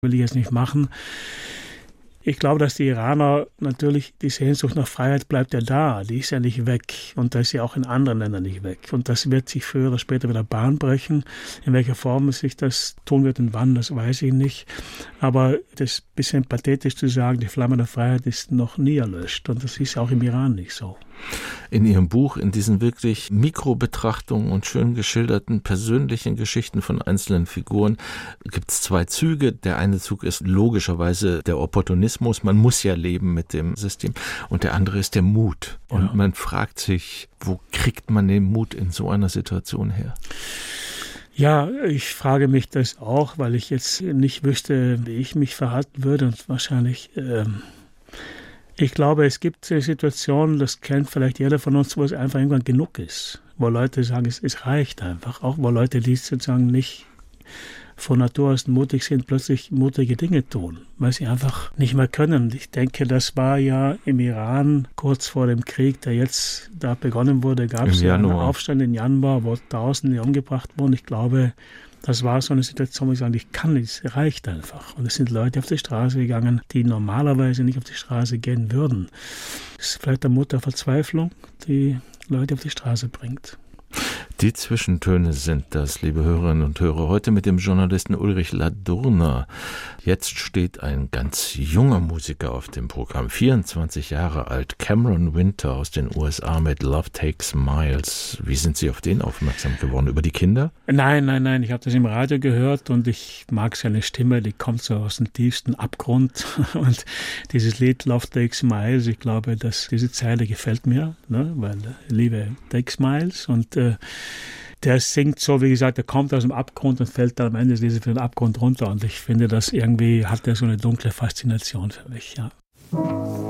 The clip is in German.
will ich jetzt nicht machen. Ich glaube, dass die Iraner natürlich, die Sehnsucht nach Freiheit bleibt ja da, die ist ja nicht weg und das ist ja auch in anderen Ländern nicht weg und das wird sich früher oder später wieder Bahn brechen. In welcher Form sich das tun wird und wann, das weiß ich nicht, aber das ist ein bisschen pathetisch zu sagen, die Flamme der Freiheit ist noch nie erlöscht und das ist auch im Iran nicht so. In Ihrem Buch, in diesen wirklich Mikrobetrachtungen und schön geschilderten persönlichen Geschichten von einzelnen Figuren, gibt es 2 Züge. Der eine Zug ist logischerweise der Opportunismus, man muss ja leben mit dem System. Und der andere ist der Mut. Und man fragt sich, wo kriegt man den Mut in so einer Situation her? Ja, ich frage mich das auch, weil ich jetzt nicht wüsste, wie ich mich verhalten würde und wahrscheinlich... Ich glaube, es gibt Situationen, das kennt vielleicht jeder von uns, wo es einfach irgendwann genug ist. Wo Leute sagen, es reicht einfach. Auch wo Leute, die sozusagen nicht von Natur aus mutig sind, plötzlich mutige Dinge tun, weil sie einfach nicht mehr können. Ich denke, das war ja im Iran kurz vor dem Krieg, der jetzt da begonnen wurde, gab es ja einen Aufstand im Januar, wo Tausende umgebracht wurden. Ich glaube, das war so eine Situation, wo ich sage, ich kann nicht, es reicht einfach. Und es sind Leute auf die Straße gegangen, die normalerweise nicht auf die Straße gehen würden. Das ist vielleicht der Mut der Verzweiflung, die Leute auf die Straße bringt. Die Zwischentöne sind das, liebe Hörerinnen und Hörer, heute mit dem Journalisten Ulrich Ladurner. Jetzt steht ein ganz junger Musiker auf dem Programm, 24 Jahre alt, Cameron Winter aus den USA mit Love Takes Miles. Wie sind Sie auf den aufmerksam geworden? Über die Kinder? Nein, ich habe das im Radio gehört und ich mag seine Stimme, die kommt so aus dem tiefsten Abgrund und dieses Lied Love Takes Miles, ich glaube, dass diese Zeile gefällt mir, ne? Weil Liebe takes miles und der singt so, wie gesagt, der kommt aus dem Abgrund und fällt dann am Ende des Liedes für den Abgrund runter. Und ich finde, das irgendwie hat er so eine dunkle Faszination für mich, ja.